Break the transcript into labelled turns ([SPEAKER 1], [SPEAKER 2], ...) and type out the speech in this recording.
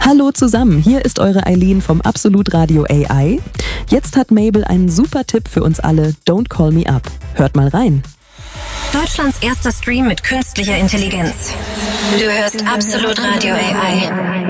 [SPEAKER 1] Hallo zusammen, hier ist eure Eileen vom Absolut Radio AI. Jetzt hat Mabel einen super Tipp für uns alle, Don't Call Me Up. Hört mal rein.
[SPEAKER 2] Deutschlands erster Stream mit künstlicher Intelligenz. Du hörst Absolut Radio AI.